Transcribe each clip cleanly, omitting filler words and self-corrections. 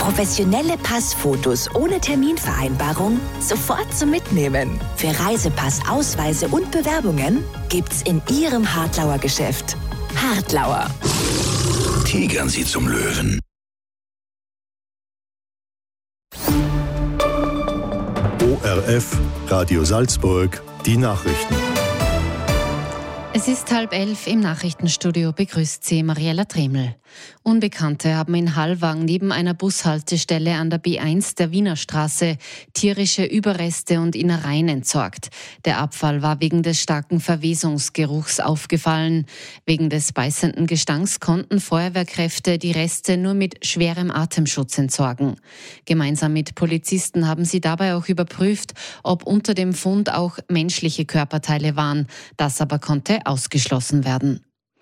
Professionelle Passfotos ohne Terminvereinbarung sofort zum Mitnehmen. Für Reisepass, Ausweise und Bewerbungen gibt's in Ihrem Hartlauer Geschäft. Hartlauer. Tigern Sie zum Löwen. ORF, Radio Salzburg, die Nachrichten. Es ist 10:30 im Nachrichtenstudio, begrüßt Sie Mariella Tremel. Unbekannte haben in Hallwang neben einer Bushaltestelle an der B1 der Wiener Straße tierische Überreste und Innereien entsorgt. Der Abfall war wegen des starken Verwesungsgeruchs aufgefallen. Wegen des beißenden Gestanks konnten Feuerwehrkräfte die Reste nur mit schwerem Atemschutz entsorgen. Gemeinsam mit Polizisten haben sie dabei auch überprüft, ob unter dem Fund auch menschliche Körperteile waren. Das aber konnte ausgeschlossen werden.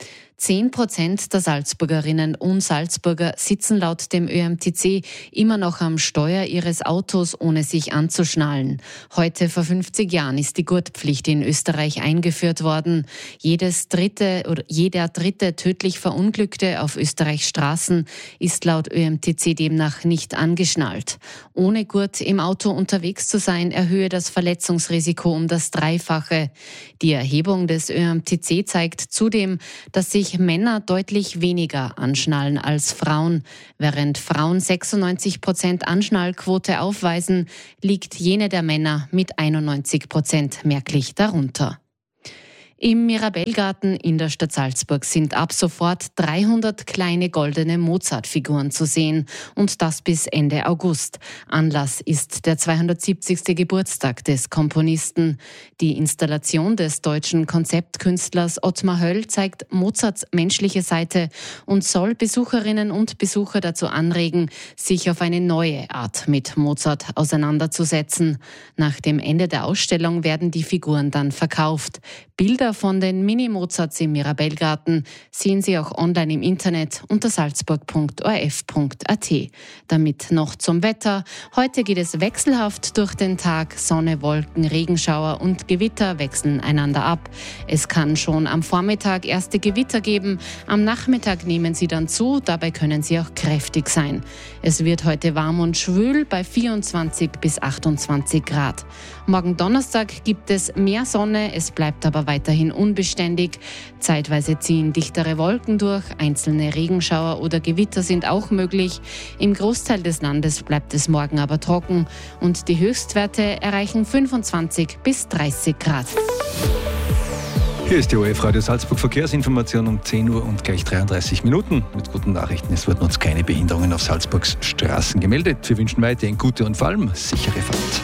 10% der Salzburgerinnen und Salzburger sitzen laut dem ÖMTC immer noch am Steuer ihres Autos, ohne sich anzuschnallen. Heute vor 50 Jahren ist die Gurtpflicht in Österreich eingeführt worden. Jeder dritte tödlich Verunglückte auf Österreichs Straßen ist laut ÖMTC demnach nicht angeschnallt. Ohne Gurt im Auto unterwegs zu sein, erhöhe das Verletzungsrisiko um das Dreifache. Die Erhebung des ÖMTC zeigt zudem, dass sich Männer deutlich weniger anschnallen als Frauen. Während Frauen 96% Anschnallquote aufweisen, liegt jene der Männer mit 91% merklich darunter. Im Mirabellgarten in der Stadt Salzburg sind ab sofort 300 kleine goldene Mozart-Figuren zu sehen und das bis Ende August. Anlass ist der 270. Geburtstag des Komponisten. Die Installation des deutschen Konzeptkünstlers Ottmar Höll zeigt Mozarts menschliche Seite und soll Besucherinnen und Besucher dazu anregen, sich auf eine neue Art mit Mozart auseinanderzusetzen. Nach dem Ende der Ausstellung werden die Figuren dann verkauft. Bilder von den Mini-Mozarts im Mirabellgarten sehen Sie auch online im Internet unter salzburg.orf.at. Damit noch zum Wetter. Heute geht es wechselhaft durch den Tag. Sonne, Wolken, Regenschauer und Gewitter wechseln einander ab. Es kann schon am Vormittag erste Gewitter geben. Am Nachmittag nehmen sie dann zu. Dabei können sie auch kräftig sein. Es wird heute warm und schwül bei 24 bis 28 Grad. Morgen Donnerstag gibt es mehr Sonne. Es bleibt aber weiterhin unbeständig. Zeitweise ziehen dichtere Wolken durch, einzelne Regenschauer oder Gewitter sind auch möglich. Im Großteil des Landes bleibt es morgen aber trocken und die Höchstwerte erreichen 25 bis 30 Grad. Hier ist die ORF Radio Salzburg Verkehrsinformation um 10 Uhr und gleich 33 Minuten. Mit guten Nachrichten, es wurden uns keine Behinderungen auf Salzburgs Straßen gemeldet. Wir wünschen weiterhin gute und vor allem sichere Fahrt.